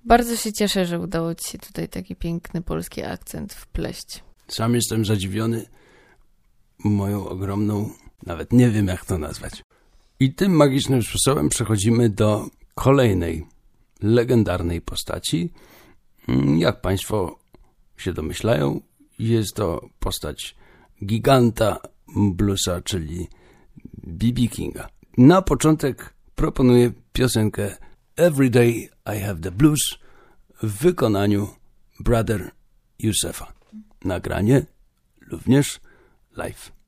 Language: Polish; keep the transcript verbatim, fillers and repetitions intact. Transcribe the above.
Bardzo się cieszę, że udało ci się tutaj taki piękny polski akcent wpleść. Sam jestem zadziwiony moją ogromną, nawet nie wiem jak to nazwać. I tym magicznym sposobem przechodzimy do kolejnej legendarnej postaci. Jak państwo się domyślają, jest to postać giganta bluesa, czyli B B Kinga. Na początek proponuję piosenkę Every Day I Have the Blues w wykonaniu Brother Yousefa. Nagranie również live.